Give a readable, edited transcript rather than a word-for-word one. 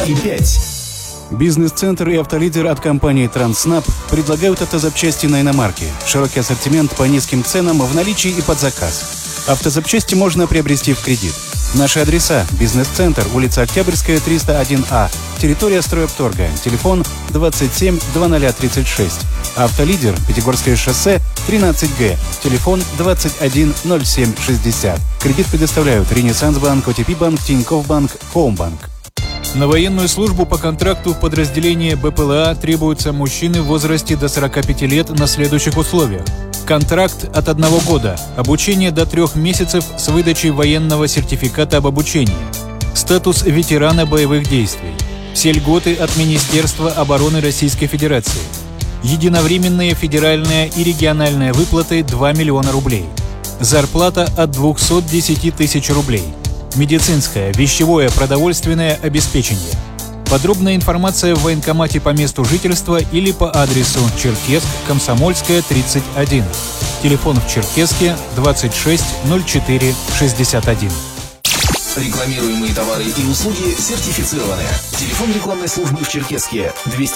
и 5. Бизнес-центр и автолидер от компании «Транснаб» предлагают автозапчасти на иномарки. Широкий ассортимент по низким ценам в наличии и под заказ. Автозапчасти можно приобрести в кредит. Наши адреса: бизнес-центр, улица Октябрьская, 301А, территория стройопторга, телефон 27 2036. Автолидер, Пятигорское шоссе, 13Г, телефон 21 07 60. Кредит предоставляют Ренессанс-банк, ОТП-банк, Тинькофф-банк, Хоумбанк. На военную службу по контракту в подразделении БПЛА требуются мужчины в возрасте до 45 лет на следующих условиях. Контракт от 1 года, обучение до 3 месяцев с выдачей военного сертификата об обучении. Статус ветерана боевых действий. Все льготы от Министерства обороны Российской Федерации. Единовременные федеральные и региональные выплаты 2 миллиона рублей. Зарплата от 210 тысяч рублей. Медицинское, вещевое, продовольственное обеспечение. Подробная информация в военкомате по месту жительства или по адресу Черкесск, Комсомольская, 31. Телефон в Черкесске 26 04 61. Рекламируемые товары и услуги сертифицированы. Телефон рекламной службы в Черкесске 200